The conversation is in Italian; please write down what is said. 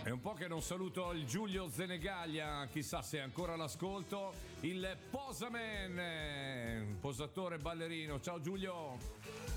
È un po' che non saluto il Giulio Zenegaglia, chissà se è ancora all'ascolto, il Posaman, posatore ballerino. Ciao Giulio.